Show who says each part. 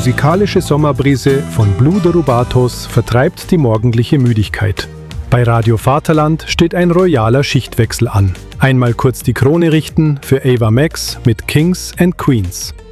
Speaker 1: musikalische Sommerbrise von Blue de Rubatos vertreibt die morgendliche Müdigkeit. Bei Radio Vaterland steht ein royaler Schichtwechsel an. Einmal kurz die Krone richten für Ava Max mit Kings and Queens.